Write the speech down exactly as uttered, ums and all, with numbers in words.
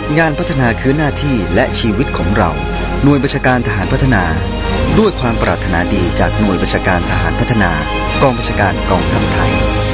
งานพัฒนาคือหน้าที่และชีวิตของเราหน่วยบัญชาการทหารพัฒนาด้วยความปรารถนาดีจากหน่วยบัญชาการทหารพัฒนากองบัญชาการกองทัพไทย